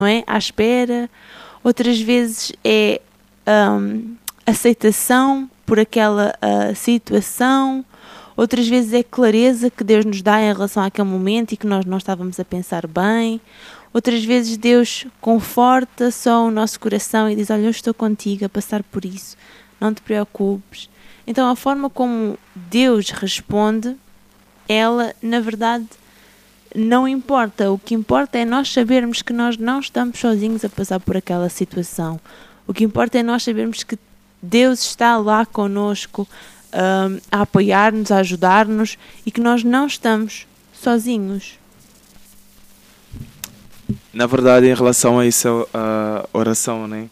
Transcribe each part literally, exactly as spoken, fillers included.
não é? À espera. Outras vezes é um, aceitação por aquela uh, situação. Outras vezes é clareza que Deus nos dá em relação àquele momento e que nós não estávamos a pensar bem. Outras vezes Deus conforta só o nosso coração e diz: olha, eu estou contigo a passar por isso, não te preocupes. Então a forma como Deus responde, ela na verdade não importa. O que importa é nós sabermos que nós não estamos sozinhos a passar por aquela situação. O que importa é nós sabermos que Deus está lá connosco, um, a apoiar-nos, a ajudar-nos e que nós não estamos sozinhos. Na verdade, em relação a essa a oração, né?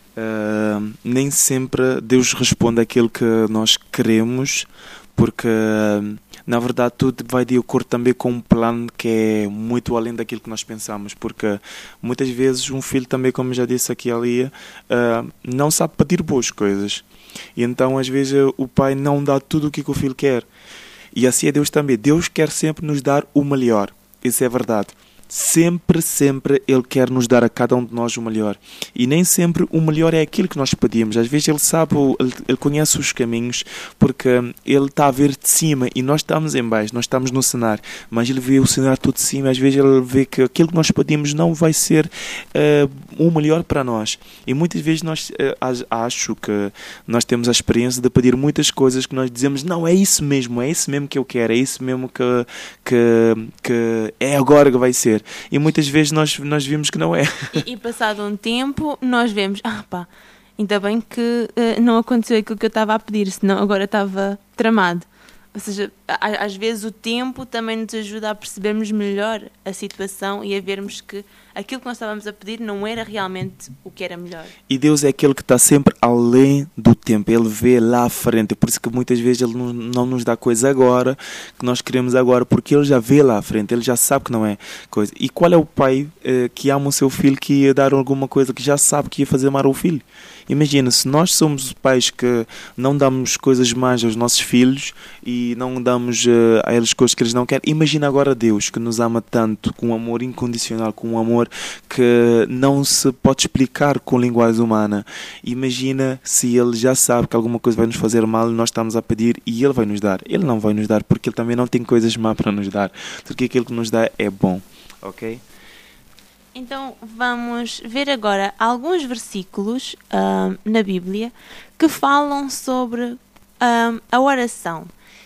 Uh, nem sempre Deus responde aquilo que nós queremos, porque uh, na verdade tudo vai de acordo também com um plano que é muito além daquilo que nós pensamos, porque muitas vezes um filho também, como já disse aqui ali, uh, não sabe pedir boas coisas, e então às vezes o pai não dá tudo o que o filho quer, e assim é Deus também. Deus quer sempre nos dar o melhor, isso é verdade. Sempre, sempre Ele quer nos dar a cada um de nós o melhor. E nem sempre o melhor é aquilo que nós pedimos. Às vezes Ele sabe, Ele, ele conhece os caminhos, porque Ele está a ver de cima e nós estamos em baixo, nós estamos no cenário. Mas Ele vê o cenário todo de cima. Às vezes Ele vê que aquilo que nós pedimos não vai ser uh, o melhor para nós. E muitas vezes nós uh, acho que nós temos a experiência de pedir muitas coisas que nós dizemos: não, é isso mesmo, é isso mesmo que eu quero, é isso mesmo que, que, que é agora que vai ser. E muitas vezes nós, nós vimos que não é. E, e passado um tempo, nós vemos: ah pá, ainda bem que uh, não aconteceu aquilo que eu estava a pedir, senão agora estava tramado. Ou seja, a, às vezes o tempo também nos ajuda a percebermos melhor a situação e a vermos que aquilo que nós estávamos a pedir não era realmente o que era melhor. E Deus é aquele que está sempre além do tempo. Ele vê lá à frente. Por isso que muitas vezes Ele não, não nos dá coisa agora, que nós queremos agora, porque Ele já vê lá à frente. Ele já sabe que não é coisa. E qual é o pai eh, que ama o seu filho, que ia dar alguma coisa que já sabe que ia fazer amar o filho? Imagina, se nós somos pais que não damos coisas más aos nossos filhos e não damos uh, a eles coisas que eles não querem, imagina agora Deus, que nos ama tanto, com um amor incondicional, com um amor que não se pode explicar com linguagem humana. Imagina se Ele já sabe que alguma coisa vai nos fazer mal e nós estamos a pedir e Ele vai nos dar. Ele não vai nos dar, porque Ele também não tem coisas más para nos dar, porque aquilo que nos dá é bom, ok? Então vamos ver agora alguns versículos uh, na Bíblia que falam sobre uh, a oração.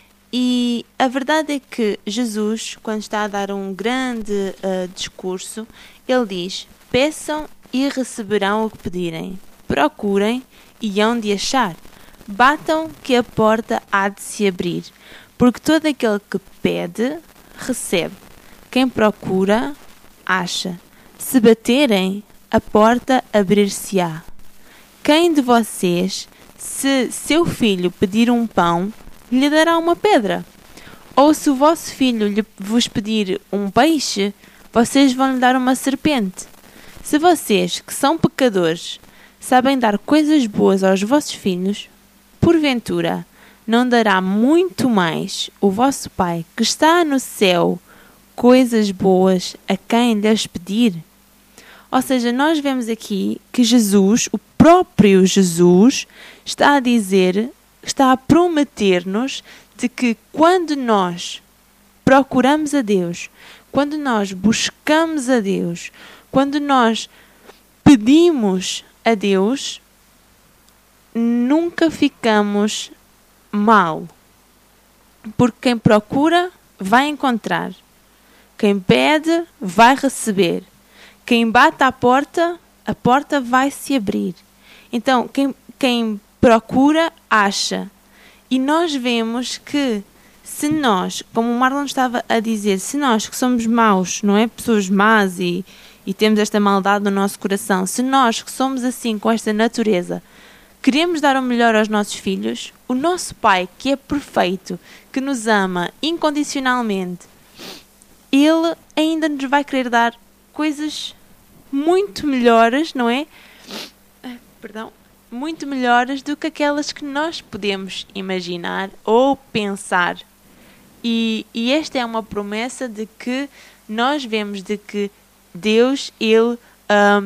E a verdade é que Jesus, quando está a dar um grande uh, discurso, Ele diz: peçam e receberão o que pedirem, procurem e hão de achar, batam que a porta há de se abrir, porque todo aquele que pede, recebe, quem procura, acha. Se baterem, a porta abrir-se-á. Quem de vocês, se seu filho pedir um pão, lhe dará uma pedra? Ou se o vosso filho lhe vos pedir um peixe, vocês vão lhe dar uma serpente? Se vocês, que são pecadores, sabem dar coisas boas aos vossos filhos, porventura, não dará muito mais o vosso Pai, que está no céu, coisas boas a quem lhes pedir? Ou seja, nós vemos aqui que Jesus, o próprio Jesus, está a dizer, está a prometer-nos de que quando nós procuramos a Deus, quando nós buscamos a Deus, quando nós pedimos a Deus, nunca ficamos mal. Porque quem procura vai encontrar. Quem pede vai receber. Quem bate à porta, a porta vai se abrir. Então, quem, quem procura, acha. E nós vemos que se nós, como o Marlon estava a dizer, se nós que somos maus, não é? Pessoas más e, e temos esta maldade no nosso coração, se nós que somos assim, com esta natureza, queremos dar o melhor aos nossos filhos, o nosso Pai, que é perfeito, que nos ama incondicionalmente, Ele ainda nos vai querer dar coisas muito melhores, não é? Ah, perdão. Muito melhores do que aquelas que nós podemos imaginar ou pensar. E, e esta é uma promessa de que nós vemos de que Deus, Ele um,